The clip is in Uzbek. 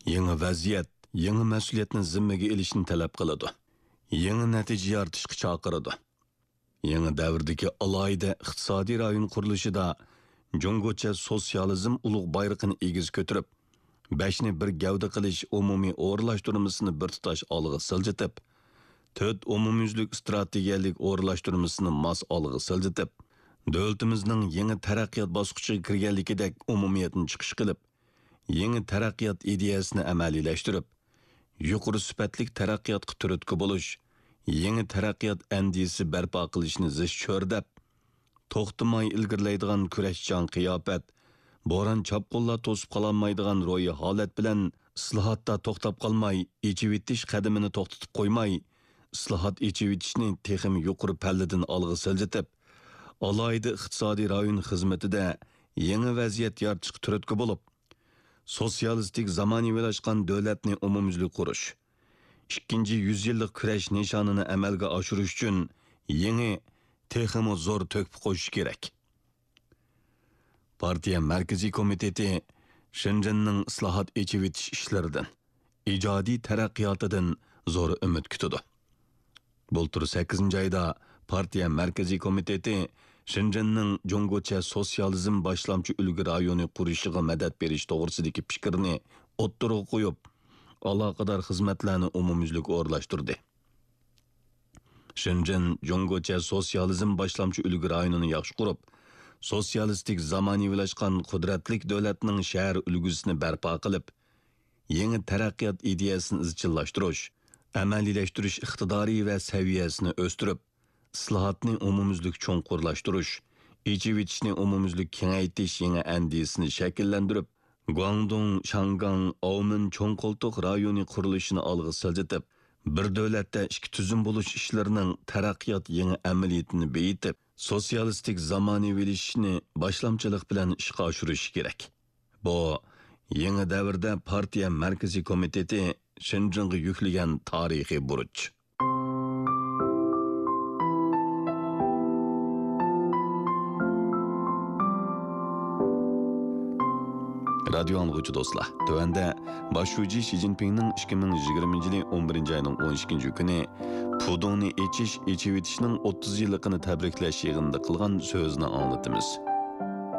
Yangi vaziyat, yangi mas'uliyatni zimmaga olishni talab qiladi. Yangi natija yaratishga chaqiradi. Yangi davrdagi alohida iqtisodiy rayon qurilishida Jungocha sotsializm ulug' bayrog'ini egiz ko'tarib, beshni bir gavda qilish umumiy o'rlashtirmasini bir tutash olg'a siljitib, 4 umumyuzlik strategiyalik o'rlashtirmasini mas olg'a siljitib, davlatimizning yangi taraqqiyot bosqichiga kirganligidek umumiyatni chiqish qilib, yangi taraqqiyot ideyasini amaliylashtirib, yuqori sifatli taraqqiyotga turtki bo'lish, yangi taraqqiyot andisi barpo qilishni zish cho'rdab, to'xtamay ilgirlaydigan kurashchan qiyofat, bo'ron chopqullar to'sib qololmaydigan ro'yi holat bilan islohotda to'xtab qolmay, echivitish qadamini to'xtatib qo'ymay, islohot echivitishni texim yuqori palladan olg'a siljitib, alohida iqtisodiy rayon xizmatida yangi vaziyat yaratishga turtki bo'lib, sotsialistik zamonaviylashgan davlatni umumyuzlik qurish, 2-yüzyillik kurash nishonini amalga oshirish uchun yangi texim zo'r to'kib qo'yish kerak. Partiya Markaziy komiteti Shenzhenning islohot echivitish ishlaridan, ijodiy taraqqiyotidan zo'r umid kutadi. Bultur 8-oyda Partiya Markaziy komiteti Shenzhenning Jungocha sotsializm boshlamchi ulgu rayoni qurishiga madad berish to'g'risidagi fikrni o'ttirib qo'yib, aloqador xizmatlarni umumyuzlik o'rlashtirdi. Shenzhen Jungocha sotsializm boshlamchi ulgu rayonini yaxshi qurib, sotsialistik zamonaviylashgan qudratlik davlatning shahar ulgusini barpo qilib, yangi taraqqiyot ideyasini izchillashtirish, amaliylashtirish iqtidori va saviyasini o'stirib, islohotni umumyuzlik cho'nqurlashtirish, echivitishni umumyuzlik kengaytirish yangi andisini shakllantirib, Guangdong, Shangang, Aumen cho'ng qo'ltiq rayoni qurilishini olg'a siljitib, bir davlatda ikki tuzum bo'lish ishlarining taraqqiyot yangi amaliyotini beyitib, sotsialistik zamonaviylashishni boshlamchilik bilan ishga oshirish kerak. Bu yangi davrda partiya Markaziy komiteti Shenzhenga yuklagan tarixiy burch. Radio anlıqçı dostlar, tövəndə başçı Xi Jinping'nin 2020 yılı 11. ayının 12. günü Pudongni echivitishning 30 yilligini tabriklash yig'inida qilgan so'zni anglatamiz.